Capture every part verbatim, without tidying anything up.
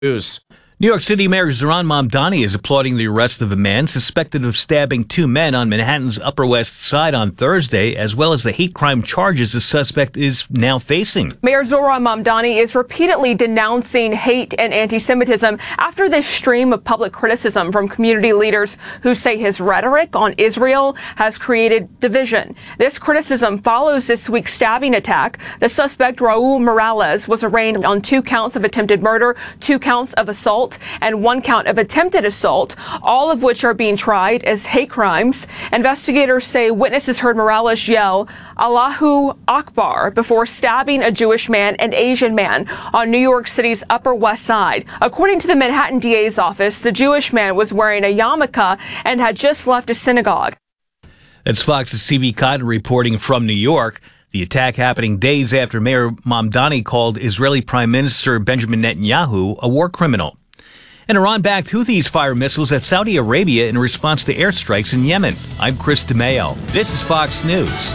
News. New York City Mayor Zohran Mamdani is applauding the arrest of a man suspected of stabbing two men on Manhattan's Upper West Side on Thursday, as well as the hate crime charges the suspect is now facing. Mayor Zohran Mamdani is repeatedly denouncing hate and anti-Semitism after this stream of public criticism from community leaders who say his rhetoric on Israel has created division. This criticism follows this week's stabbing attack. The suspect, Raul Morales, was arraigned on two counts of attempted murder, two counts of assault, and one count of attempted assault, all of which are being tried as hate crimes. Investigators say witnesses heard Morales yell, "Allahu Akbar," before stabbing a Jewish man and Asian man on New York City's Upper West Side. According to the Manhattan D A's office, the Jewish man was wearing a yarmulke and had just left a synagogue. That's Fox's C B Cotton reporting from New York. The attack happening days after Mayor Mamdani called Israeli Prime Minister Benjamin Netanyahu a war criminal. And Iran-backed Houthis fire missiles at Saudi Arabia in response to airstrikes in Yemen. I'm Chris DeMayo. This is Fox News.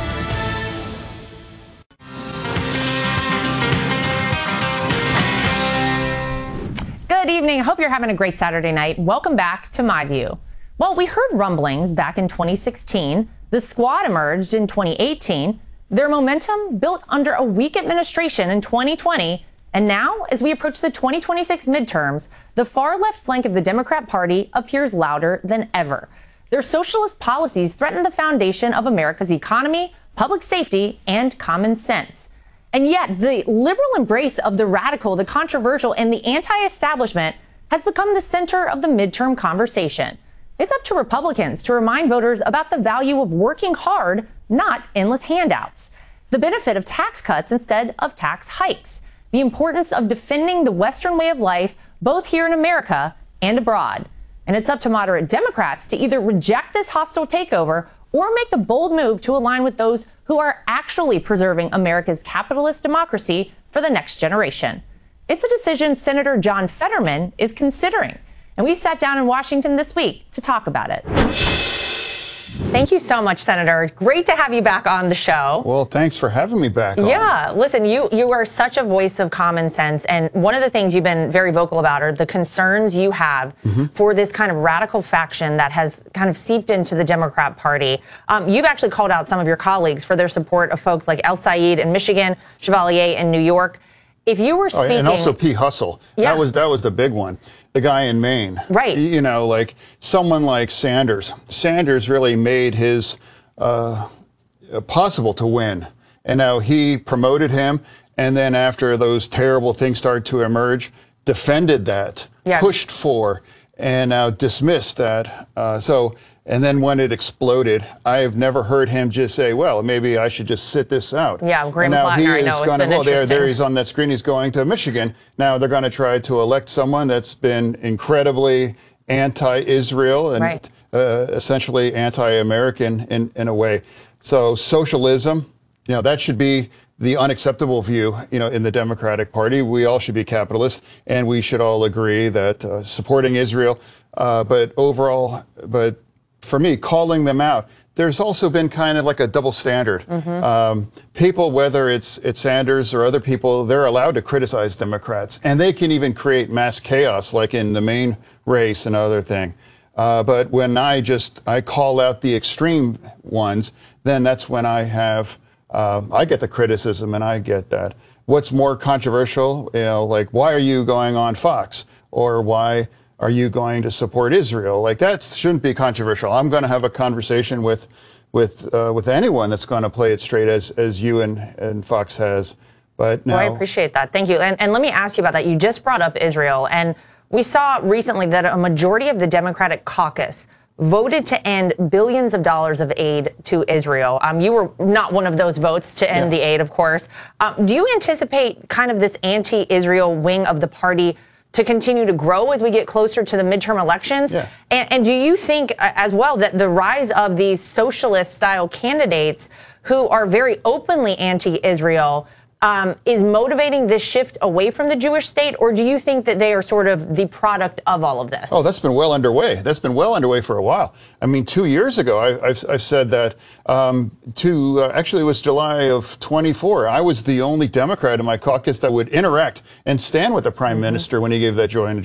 Good evening. I hope you're having a great Saturday night. Welcome back to My View. Well, we heard rumblings back in twenty sixteen. The Squad emerged in twenty eighteen. Their momentum built under a weak administration in twenty twenty. And now, as we approach the twenty twenty-six midterms, the far left flank of the Democrat Party appears louder than ever. Their socialist policies threaten the foundation of America's economy, public safety, and common sense. And yet, the liberal embrace of the radical, the controversial, and the anti-establishment has become the center of the midterm conversation. It's up to Republicans to remind voters about the value of working hard, not endless handouts, the benefit of tax cuts instead of tax hikes, the importance of defending the Western way of life, both here in America and abroad. And it's up to moderate Democrats to either reject this hostile takeover or make the bold move to align with those who are actually preserving America's capitalist democracy for the next generation. It's a decision Senator John Fetterman is considering. And we sat down in Washington this week to talk about it. Thank you so much, Senator. Great to have you back on the show. Well, thanks for having me back on. Yeah, listen, you you are such a voice of common sense. And one of the things you've been very vocal about are the concerns you have mm-hmm. for this kind of radical faction that has kind of seeped into the Democrat Party. Um, you've actually called out some of your colleagues for their support of folks like El Sayed in Michigan, Chevalier in New York. If you were speaking... Oh, and also P. Hustle. Yeah. That was that was the big one. The guy in Maine. Right. You know, like someone like Sanders. Sanders really made his uh, possible to win. And now he promoted him. And then after those terrible things started to emerge, defended that, yeah. pushed for, and now dismissed that. Uh, so... And then when it exploded, I have never heard him just say, well, maybe I should just sit this out. Yeah, Graham and now Plattner, he I is know, going to, well, there, there he's on that screen, he's going to Michigan. Now they're going to try to elect someone that's been incredibly anti-Israel and right. uh, essentially anti-American in, in a way. So socialism, you know, that should be the unacceptable view, you know, in the Democratic Party. We all should be capitalists, and we should all agree that uh, supporting Israel, uh, but overall, but for me, calling them out, there's also been kind of like a double standard. Mm-hmm. Um, people, whether it's it's Sanders or other people, they're allowed to criticize Democrats, and they can even create mass chaos, like in the Maine race and other thing. Uh, but when I just I call out the extreme ones, then that's when I have uh, I get the criticism, and I get that. What's more controversial, you know, like why are you going on Fox, or why are you going to support Israel? Like that shouldn't be controversial. I'm going to have a conversation with, with, uh, with anyone that's going to play it straight as, as you and, and Fox has. But no. Well, I appreciate that. Thank you. And, and let me ask you about that. You just brought up Israel, and we saw recently that a majority of the Democratic caucus voted to end billions of dollars of aid to Israel. Um, you were not one of those votes to end yeah. the aid, of course. Um, do you anticipate kind of this anti-Israel wing of the party to continue to grow as we get closer to the midterm elections? Yeah. And, and do you think uh, as well that the rise of these socialist style candidates who are very openly anti-Israel um, is motivating this shift away from the Jewish state, or do you think that they are sort of the product of all of this? Oh, that's been well underway. That's been well underway for a while. I mean, two years ago, I, I've, I've said that um, to, uh, actually it was July of twenty-four, I was the only Democrat in my caucus that would interact and stand with the Prime mm-hmm. Minister when he gave that joint